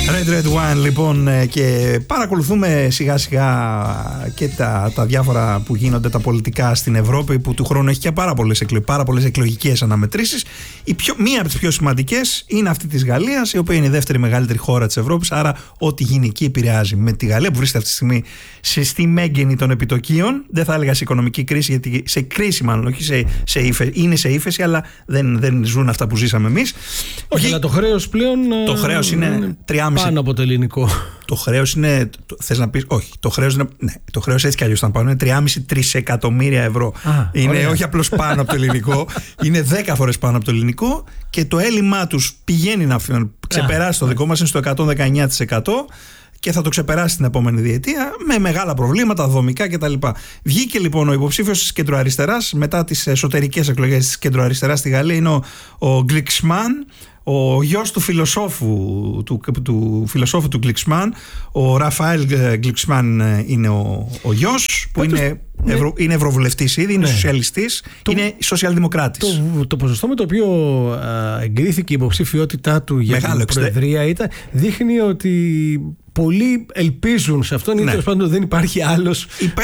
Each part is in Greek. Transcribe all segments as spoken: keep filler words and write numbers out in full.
Red Red Wine λοιπόν, και παρακολουθούμε σιγά σιγά και τα, τα διάφορα που γίνονται τα πολιτικά στην Ευρώπη, που του χρόνου έχει και πάρα πολλές, εκλο, πάρα πολλές εκλογικές αναμετρήσεις. Η πιο, μία από τις πιο σημαντικές είναι αυτή της Γαλλίας, η οποία είναι η δεύτερη μεγαλύτερη χώρα της Ευρώπης, άρα ό,τι γίνει εκεί επηρεάζει. Με τη Γαλλία που βρίσκεται αυτή τη στιγμή σε στη μέγενη των επιτοκίων, δεν θα έλεγα σε οικονομική κρίση, γιατί σε κρίση μάλλον, όχι σε, σε ύφεση, είναι σε ύφεση, αλλά δεν, δεν ζουν αυτά που ζήσαμε εμείς. Όχι, αλλά το χρέος πλέον το χρέος είναι τριάμισι πάνω από το ελληνικό. Το χρέος είναι, θες να πεις, όχι, το χρέος είναι, ναι, το χρέος έτσι κι αλλιώς ήταν πάνω, είναι τρία κόμμα τρία εκατομμύρια ευρώ. Α, είναι ωραία. Όχι απλώς πάνω από το ελληνικό, είναι δέκα φορές πάνω από το ελληνικό, και το έλλειμμά τους πηγαίνει να ξεπεράσει το δικό μας, είναι στο εκατόν δεκαεννιά τοις εκατό. Και θα το ξεπεράσει την επόμενη διετία με μεγάλα προβλήματα, δομικά κτλ. Βγήκε λοιπόν ο υποψήφιος της κεντροαριστεράς μετά τις εσωτερικές εκλογές της κεντροαριστεράς στη Γαλλία, είναι ο, ο Γκλίξμαν, ο γιος του φιλοσόφου του, του, φιλοσόφου του Γκλίξμαν, ο Ραφαέλ Γκλίξμαν είναι ο, ο γιος, που Πέτως, είναι, ναι. ευρω, είναι ευρωβουλευτής ήδη, είναι ναι. σοσιαλιστής, το, είναι σοσιαλδημοκράτης. Το, το ποσοστό με το οποίο α, εγκρίθηκε η υποψηφιότητά του για Μεγάλο, την προεδρία ήταν, δείχνει ότι πολλοί ελπίζουν σε αυτόν, ή τέλος πάντων δεν υπάρχει άλλος.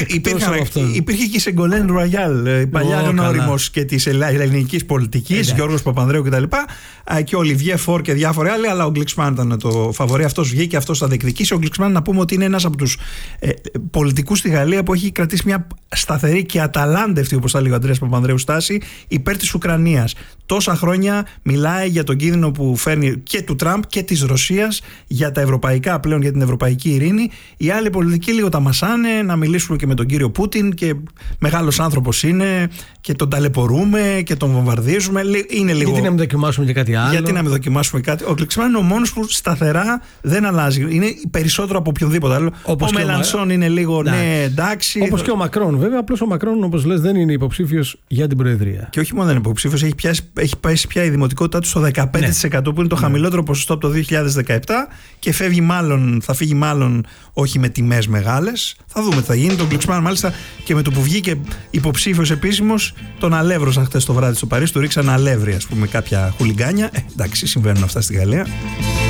Υπήρχε και η Σεγκολέν Ρουαγιάλ, η παλιά γνώριμος και της ελληνικής πολιτικής, Γιώργος Παπανδρέου κτλ. Και ο Ολιβιέ Φορ και διάφοροι άλλοι, αλλά ο Γκλίξμαν ήταν το φαβορί. Αυτός βγήκε, αυτός θα διεκδικήσει. Ο Γκλίξμαν, να πούμε ότι είναι ένας από τους ε, πολιτικούς στη Γαλλία που έχει κρατήσει μια σταθερή και αταλάντευτη, όπως θα λέει ο Αντρέας Παπανδρέου, στάση υπέρ της Ουκρανίας. Τόσα χρόνια μιλάει για τον κίνδυνο που φέρνει και του Τραμπ και της Ρωσίας για τα ευρωπαϊκά πλέον, για την ευρωπαϊκή ειρήνη. Οι άλλοι πολιτικοί λίγο τα μασάνε, να μιλήσουμε και με τον κύριο Πούτιν, και μεγάλος άνθρωπος είναι και τον ταλαιπωρούμε και τον βομβαρδίζουμε. Είναι λίγο... Γιατί να μην δοκιμάσουμε και κάτι άλλο. Γιατί να μην δοκιμάσουμε κάτι. Ο Γκλίξμαν είναι ο μόνος που σταθερά δεν αλλάζει. Είναι περισσότερο από οποιονδήποτε άλλο. Όπως ο Μελανσόν ο... είναι λίγο ναι, ναι εντάξει. Όπως και ο Μακρόν, βέβαια. Απλώς ο Μακρόν, όπως λες, δεν είναι υποψήφιος για την προεδρία. Και όχι μόνο δεν είναι υποψήφιος, έχει, έχει πέσει πια η δημοτικότητα του στο δεκαπέντε τοις εκατό, ναι. που είναι το χαμηλότερο ναι. ποσοστό από το δύο χιλιάδες δεκαεπτά, και φεύγει μάλλον, θα φύγει μάλλον όχι με τιμές μεγάλες. Θα δούμε τι θα γίνει. Τον Γκλίξμαν, μάλιστα, και με το που βγήκε υποψήφιος επίσημος, τον αλεύρωσαν χτες το βράδυ στο Παρίσι, του ρίξαν αλεύρι, ας πούμε, κάποια χουλιγκάνια. Ε, εντάξει, συμβαίνουν αυτά στη Γαλλία.